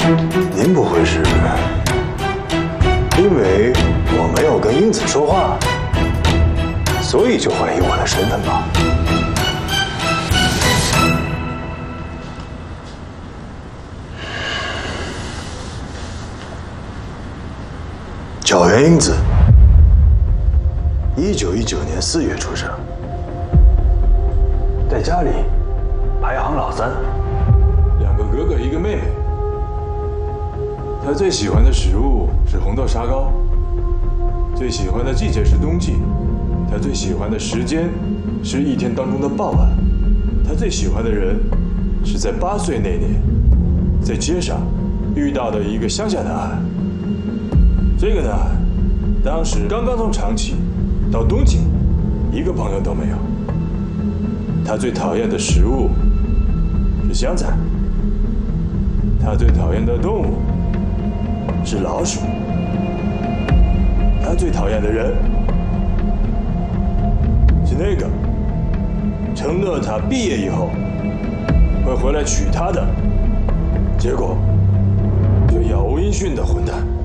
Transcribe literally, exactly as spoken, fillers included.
您不会是因为我没有跟英子说话，所以就怀疑我的身份吧？角原英子，一九一九年四月出生，在家里排行老三，两个哥哥一个妹妹。他最喜欢的食物是红豆沙糕，最喜欢的季节是冬季，他最喜欢的时间是一天当中的傍晚，他最喜欢的人是在八岁那年在街上遇到的一个乡下男孩。这个男孩当时刚刚从长崎到东京，一个朋友都没有。他最讨厌的食物是香菜，他最讨厌的动物是老鼠，他最讨厌的人是那个承诺他毕业以后会回来娶她的，结果却杳无音讯的混蛋。